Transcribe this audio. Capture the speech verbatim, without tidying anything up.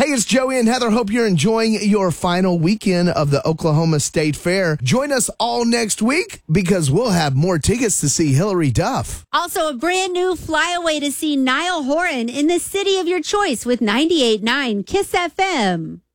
Hey, it's Joey and Heather. Hope you're enjoying your final weekend of the Oklahoma State Fair. Join us all next week because we'll have more tickets to see Hillary Duff. Also, a brand new flyaway to see Niall Horan in the city of your choice with ninety-eight point nine Kiss F M.